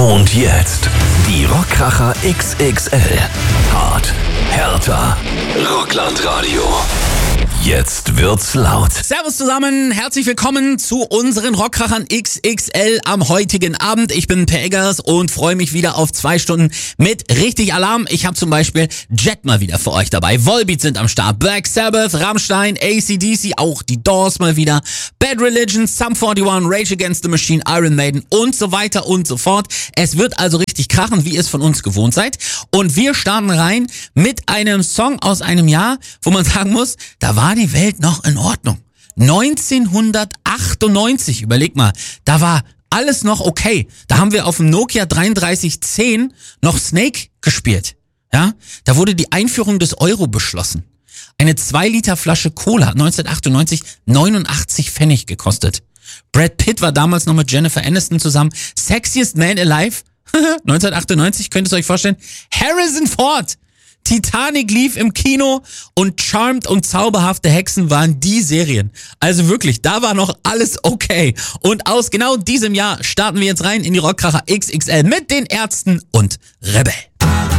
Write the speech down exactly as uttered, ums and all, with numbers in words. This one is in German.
Und jetzt die Rockkracher X X L. Hart, härter, Rocklandradio. Jetzt wird's laut. Servus zusammen, herzlich willkommen zu unseren Rockkrachern X X L am heutigen Abend. Ich bin Per Eggers und freue mich wieder auf zwei Stunden mit richtig Alarm. Ich habe zum Beispiel Jet mal wieder für euch dabei. Volbeat sind am Start, Black Sabbath, Rammstein, A C D C, auch die Doors mal wieder, Bad Religion, Sum einundvierzig, Rage Against the Machine, Iron Maiden und so weiter und so fort. Es wird also richtig krachen, wie ihr es von uns gewohnt seid. Und wir starten rein mit einem Song aus einem Jahr, wo man sagen muss, da war die Welt noch in Ordnung. neunzehnhundertachtundneunzig, überleg mal, da war alles noch okay. Da haben wir auf dem Nokia dreiunddreißig zehn noch Snake gespielt. Ja, da wurde die Einführung des Euro beschlossen. Eine zwei Liter Flasche Cola hat neunzehnhundertachtundneunzig neunundachtzig Pfennig gekostet. Brad Pitt war damals noch mit Jennifer Aniston zusammen. Sexiest Man Alive neunzehnhundertachtundneunzig, könnt ihr es euch vorstellen? Harrison Ford. Titanic lief im Kino und Charmed und Zauberhafte Hexen waren die Serien. Also wirklich, da war noch alles okay. Und aus genau diesem Jahr starten wir jetzt rein in die Rockkracher X X L mit den Ärzten und Rebell.